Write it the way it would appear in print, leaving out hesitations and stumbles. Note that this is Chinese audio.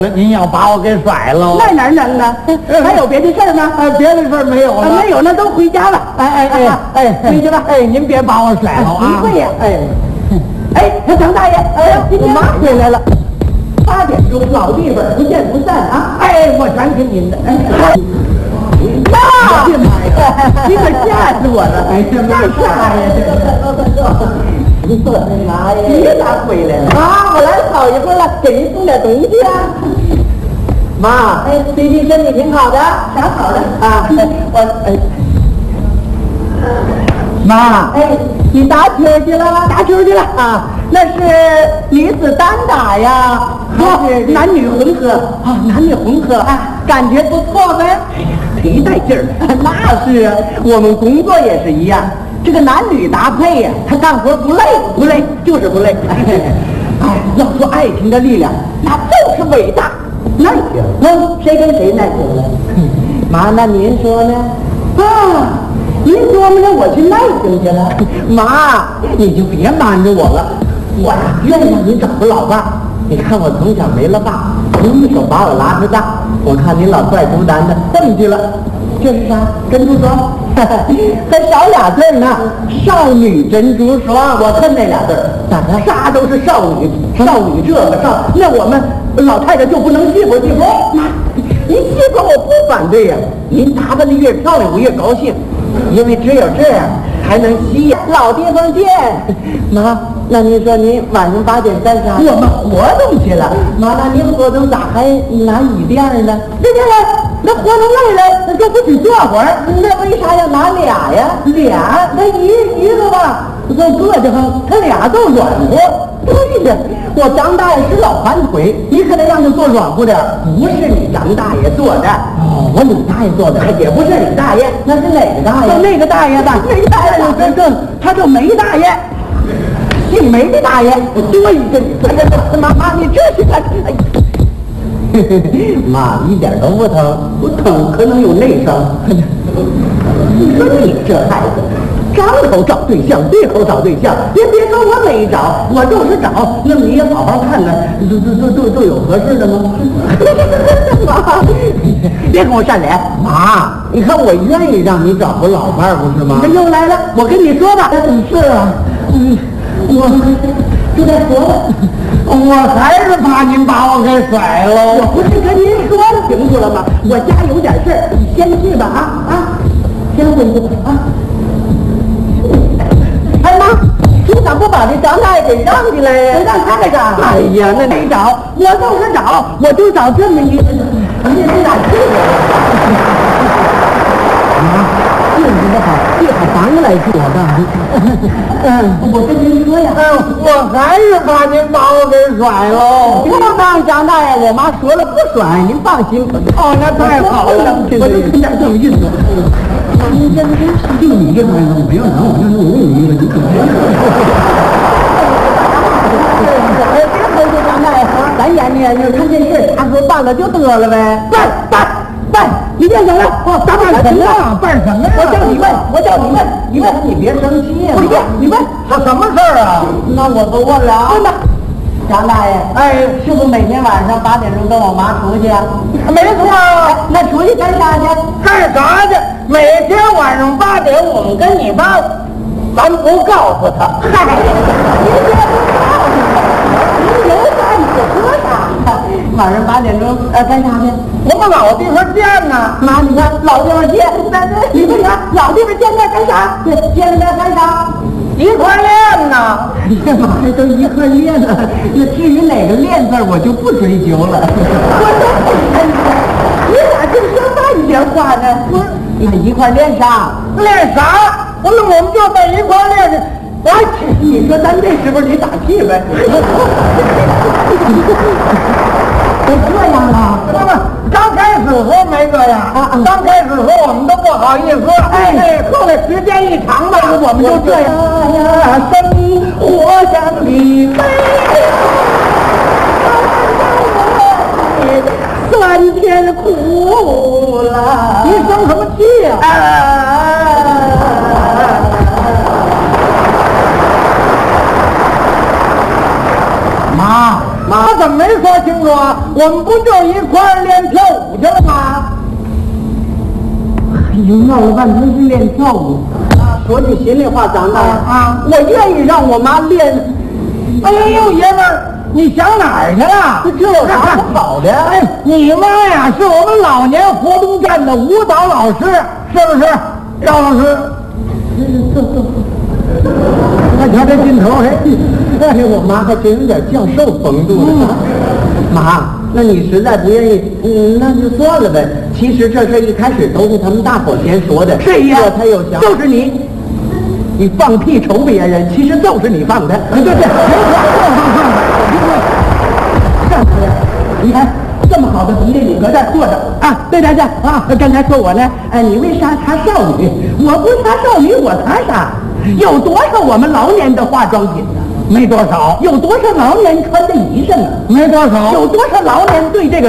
您要把我给甩了？ 那哪能啊？还有别的事儿吗？ 别的事儿没有了。 没有，那都回家了。回去吧。 您别把我甩了啊！ 不会呀。张大爷，今天妈回来了。8点钟，老地方不见不散啊！我全听您的。妈，你可吓死我了！大爷，你坐那妈呀！你咋回来了？啊，我来好一会儿了，给您送点东西啊。妈，最近身体挺好的，啥好的啊？妈，你打球去了？打球去了啊？那是女子单打呀，还是男女混合？啊，男女混合啊，感觉不错呗。忒带劲儿，那是啊，我们工作也是一样，这个男女搭配呀，他干活不累，不累就是不累。要说爱情的力量，那就是伟大。耐情，谁跟谁耐情了？妈，那您说呢？您说呢？我去耐情去了。妈，你就别瞒着我了，我呀愿意让你找个老伴儿。你看我从小没了爸，您一手把我拉扯大，我看您老怪孤单的，蹦去了。这是啥？珍珠霜，还少俩字呢，少女珍珠霜。我恨那俩字儿，咋的？啥都是少女，少女这个少，那我们老太太就不能幸福幸福？妈，您幸福我不反对呀，您打扮的越漂亮我越高兴，因为只有这样才能吸引老地方见。妈，那您说您晚上8点干啥？我们活动去了。妈，那您活动咋还拿椅垫呢？对，那活动累了，就不许坐会儿。那为啥要拿俩呀？俩，那一个吧，够硌得慌，他俩够软和。对呀，我张大爷是老盘腿，你可得让他坐软乎点。不是你张大爷做的，我李大爷做的，也不是李大爷，那是哪个大爷？那个大爷吧，梅大爷，他叫梅大爷。姓梅的大爷，多一个你，妈，你这是干？妈，一点都不疼，不疼可能有内伤。你说你这孩子，张口找对象，对口找对象，别说我没找，我就是找，那你也好好看看，都有合适的吗？妈，别跟我扇脸。妈，你看我愿意让你找个老伴儿，不是吗？这又来了，我跟你说吧，是啊，我就在说了， 我还是怕您把我给甩了。 我不是跟您说了清楚了吗？我家有点事儿，你先去吧先回去吧妈，你咋不把这张大爷给让进来呀？让他干啥？哎呀，那没找，我就是找，我就找这么一个，你是哪去的？运气不好，最好咱来做的。我跟您说呀， 我还是怕您把我给甩了。 不让张大爷，我妈说了不甩，您放心。 那太好了， 我就听点这么运作。您真是，就你这玩意儿，我没有拿我那我有一个，你可别回去张大爷，咱眼睛就看电视，他说办了就得了呗。办，你别想了，咱办什么呀？办什么呀？我叫你问，你别生气呀。不是，你问什么事儿啊？ 那我都问了啊。问吧，张大爷，是不是每天晚上8点钟跟我妈出去啊？ 没错啊。 那出去干啥去？ 干啥去？每天晚上8点，我们跟你妈，咱不告诉她。 嗨，您别不告诉我，您有啥你就说啥。晚上8点钟干啥去？ 我们老地方见呢。 妈，你看老地方见，你问他老地方见面干啥？对，见面干啥？ 一块练呢。 哎呀妈呀，都一块练了。那至于哪个练字我就不追究了。你咋就说半截话呢？那一块练啥？ 练啥？那我们就在一块练。 你说咱这时候得打气呗？都这样了？ 那么刚开始时候没这样，刚开始时候我们都不好意思。后来时间一长吧，我们就这样。 生活像你飞，酸甜苦辣。 你生什么气呀？ 妈， 怎么没说清楚啊？我们不就一块儿练跳舞去了吗？ 哎呦，闹了半天是练跳舞。说句心里话，张大爷我愿意让我妈练。 哎呦，爷们儿，你想哪儿去了？ 这有啥不好的？ 哎，你妈呀，是我们老年活动站的舞蹈老师，是不是？赵老师。看瞧这劲头， 哎，我妈还真有点教授风度呢。妈，那你实在不愿意，那就算了呗。其实这事一开始都是他们大伙先说的， 谁呀？ 我才有想，就是你。你放屁瞅别人，其实就是你放的。 对，没错， 干他呀！你看这么好的东西，你搁这儿坐着啊？对啊，刚才说我呢，你为啥查少女？我不查少女，我查啥？有多少我们老年的化妆品呢？ 没多少。 有多少老年穿的衣裳啊？ 没多少。 有多少老年对这个